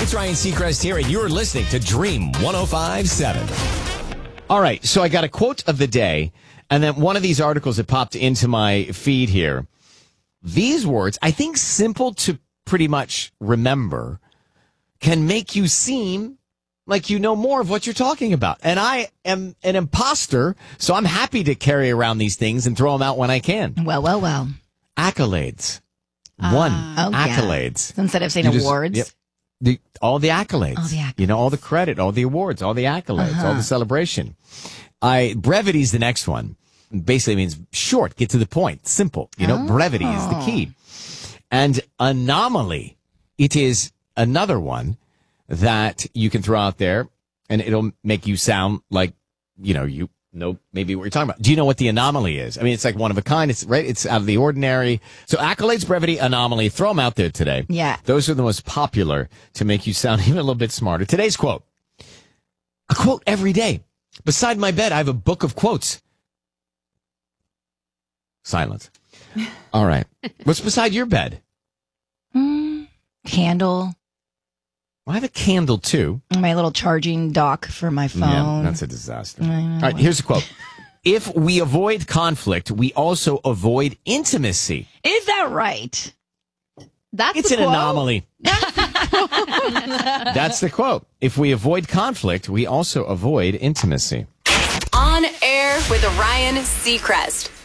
it's Ryan Seacrest here, and you're listening to Dream 105.7. All right, so I got a quote of the day, and then one of these articles that popped into my feed here. These words, I think simple to pretty much remember, can make you seem like you know more of what you're talking about. And I am an imposter, so I'm happy to carry around these things and throw them out when I can. Well. Accolades. Accolades. Yeah. Instead of saying awards. Yep. All the accolades. All the accolades. You know, all the credit, all the awards, all the accolades, all the celebration. Brevity is the next one. Basically means short, get to the point, simple. You know, brevity is the key. And anomaly, it is another one that you can throw out there, and it'll make you sound like, you know maybe what you're talking about. Do you know what the anomaly is? I mean, it's like one of a kind. It's right. It's out of the ordinary. So accolades, brevity, anomaly, throw them out there today. Yeah. Those are the most popular to make you sound even a little bit smarter. Today's quote. A quote every day. Beside my bed, I have a book of quotes. Silence. All right. What's beside your bed? Candle. Well, I have a candle too. My little charging dock for my phone. Yeah, that's a disaster. All right, here's a quote. If we avoid conflict, we also avoid intimacy. Is that right? It's an anomaly. That's the quote. If we avoid conflict, we also avoid intimacy. On air with Ryan Seacrest.